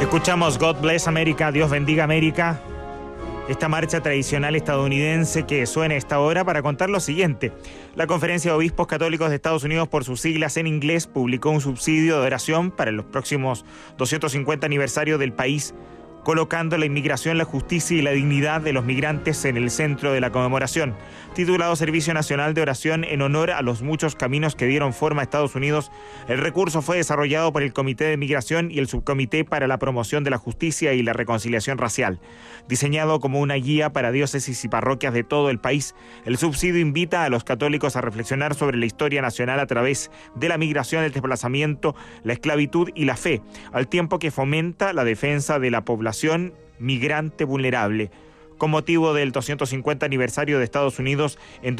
Escuchamos God Bless America, Dios bendiga América. Esta marcha tradicional estadounidense que suena a esta hora para contar lo siguiente. La Conferencia de Obispos Católicos de Estados Unidos, por sus siglas en inglés, publicó un subsidio de oración para los próximos 250 aniversarios del país, colocando la inmigración, la justicia y la dignidad de los migrantes en el centro de la conmemoración. Titulado Servicio Nacional de Oración en honor a los muchos caminos que dieron forma a Estados Unidos, el recurso fue desarrollado por el Comité de Migración y el Subcomité para la Promoción de la Justicia y la Reconciliación Racial. Diseñado como una guía para diócesis y parroquias de todo el país, el subsidio invita a los católicos a reflexionar sobre la historia nacional a través de la migración, el desplazamiento, la esclavitud y la fe, al tiempo que fomenta la defensa de la población migrante vulnerable. Con motivo del 250 aniversario de Estados Unidos en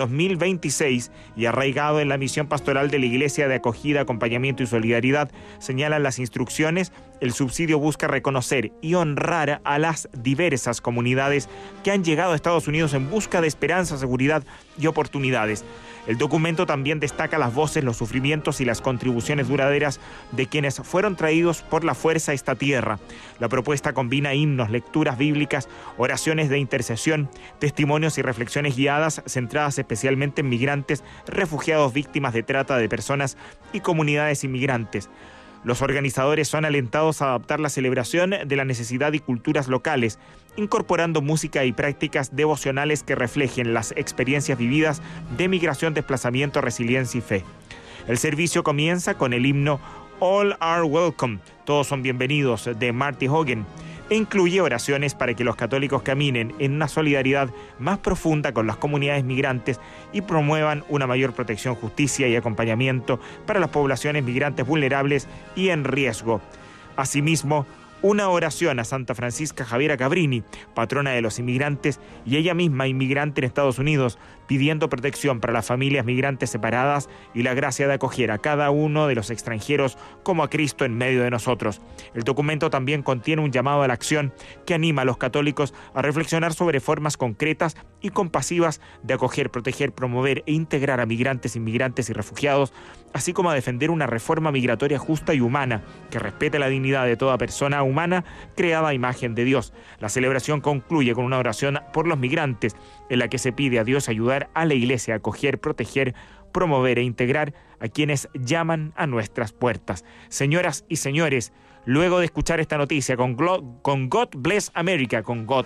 2026 y arraigado en la misión pastoral de la Iglesia de acogida, acompañamiento y solidaridad, señalan las instrucciones, el subsidio busca reconocer y honrar a las diversas comunidades que han llegado a Estados Unidos en busca de esperanza, seguridad y oportunidades. El documento también destaca las voces, los sufrimientos y las contribuciones duraderas de quienes fueron traídos por la fuerza a esta tierra. La propuesta combina himnos, lecturas bíblicas, oraciones de intercesión, testimonios y reflexiones guiadas centradas especialmente en migrantes, refugiados, víctimas de trata de personas y comunidades inmigrantes. Los organizadores son alentados a adaptar la celebración de la necesidad y culturas locales, incorporando música y prácticas devocionales que reflejen las experiencias vividas de migración, desplazamiento, resiliencia y fe. El servicio comienza con el himno All Are Welcome, todos son bienvenidos, de Marty Hogan, e incluye oraciones para que los católicos caminen en una solidaridad más profunda con las comunidades migrantes y promuevan una mayor protección, justicia y acompañamiento para las poblaciones migrantes vulnerables y en riesgo. Asimismo, una oración a Santa Francisca Javiera Cabrini, patrona de los inmigrantes y ella misma inmigrante en Estados Unidos, pidiendo protección para las familias migrantes separadas y la gracia de acoger a cada uno de los extranjeros como a Cristo en medio de nosotros. El documento también contiene un llamado a la acción que anima a los católicos a reflexionar sobre formas concretas y compasivas de acoger, proteger, promover e integrar a migrantes, inmigrantes y refugiados, así como a defender una reforma migratoria justa y humana que respete la dignidad de toda persona humana creada a imagen de Dios. La celebración concluye con una oración por los migrantes en la que se pide a Dios ayudar a la Iglesia a acoger, proteger, promover e integrar a quienes llaman a nuestras puertas. Señoras y señores, luego de escuchar esta noticia con God Bless America,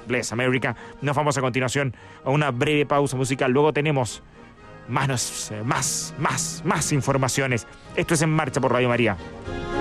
nos vamos a continuación a una breve pausa musical. Luego tenemos más informaciones. Esto es En Marcha por Radio María.